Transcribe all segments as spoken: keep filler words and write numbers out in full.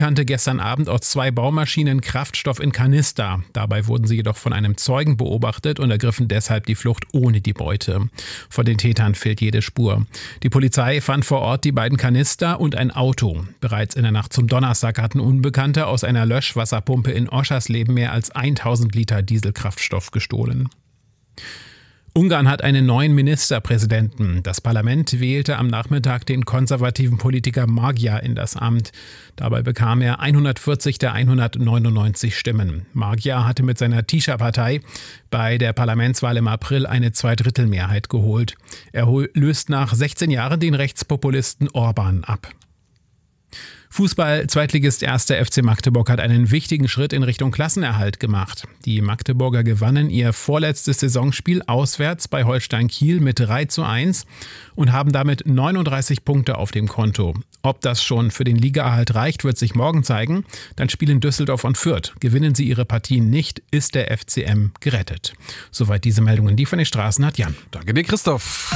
kannte gestern Abend aus zwei Baumaschinen Kraftstoff in Kanister. Dabei wurden sie jedoch von einem Zeugen beobachtet und ergriffen deshalb die Flucht ohne die Beute. Von den Tätern fehlt jede Spur. Die Polizei fand vor Ort die beiden Kanister und ein Auto. Bereits in der Nacht zum Donnerstag hatten Unbekannte aus einer Löschwasserpumpe in Oschersleben mehr als tausend Liter Dieselkraftstoff gestohlen. Ungarn hat einen neuen Ministerpräsidenten. Das Parlament wählte am Nachmittag den konservativen Politiker Magyar in das Amt. Dabei bekam er hundertvierzig der hundertneunundneunzig Stimmen. Magyar hatte mit seiner Tisza-Partei bei der Parlamentswahl im April eine Zweidrittelmehrheit geholt. Er löst nach sechzehn Jahren den Rechtspopulisten Orbán ab. Fußball-Zweitligist erster F C Magdeburg hat einen wichtigen Schritt in Richtung Klassenerhalt gemacht. Die Magdeburger gewannen ihr vorletztes Saisonspiel auswärts bei Holstein Kiel mit drei zu eins und haben damit neununddreißig Punkte auf dem Konto. Ob das schon für den Ligaerhalt reicht, wird sich morgen zeigen. Dann spielen Düsseldorf und Fürth. Gewinnen sie ihre Partien nicht, ist der F C M gerettet. Soweit diese Meldungen, die von den Straßen hat Jan. Danke dir, Christoph.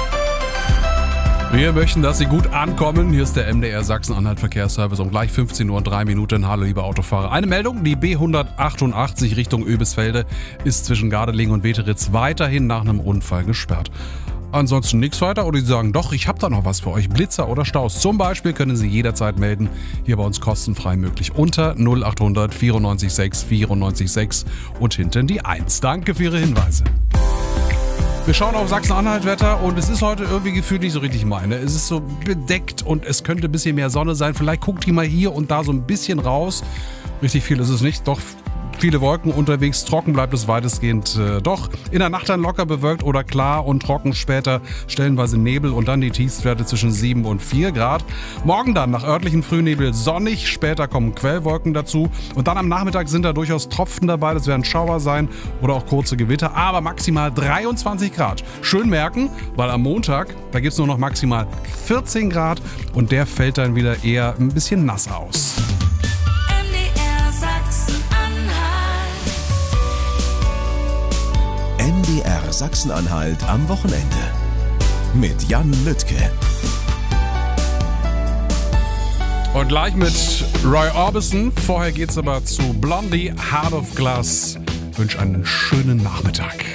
Wir möchten, dass Sie gut ankommen. Hier ist der M D R Sachsen-Anhalt Verkehrsservice um gleich fünfzehn Uhr und drei Minuten. Hallo, liebe Autofahrer. Eine Meldung, die B hundertachtundachtzig Richtung Oebisfelde ist zwischen Gardelegen und Weteritz weiterhin nach einem Unfall gesperrt. Ansonsten nichts weiter oder Sie sagen, doch, ich habe da noch was für euch. Blitzer oder Staus zum Beispiel können Sie jederzeit melden. Hier bei uns kostenfrei möglich unter null achthundert vierundneunzig sechs vierundneunzig sechs und hinten die eins. Danke für Ihre Hinweise. Wir schauen auf Sachsen-Anhalt-Wetter und es ist heute irgendwie gefühlt nicht so richtig meine. Es ist so bedeckt und es könnte ein bisschen mehr Sonne sein. Vielleicht guckt die mal hier und da so ein bisschen raus. Richtig viel ist es nicht, doch viele Wolken unterwegs. Trocken bleibt es weitestgehend äh, doch. In der Nacht dann locker bewölkt oder klar und trocken. Später stellenweise Nebel und dann die Tiefstwerte zwischen sieben und vier Grad. Morgen dann nach örtlichen Frühnebel sonnig. Später kommen Quellwolken dazu. Und dann am Nachmittag sind da durchaus Tropfen dabei. Das werden Schauer sein oder auch kurze Gewitter. Aber maximal dreiundzwanzig Grad. Schön merken, weil am Montag, da gibt es nur noch maximal vierzehn Grad. Und der fällt dann wieder eher ein bisschen nass aus. M D R Sachsen-Anhalt am Wochenende mit Jan Lüttke. Und gleich mit Roy Orbison. Vorher geht's aber zu Blondie, Heart of Glass. Ich wünsche einen schönen Nachmittag.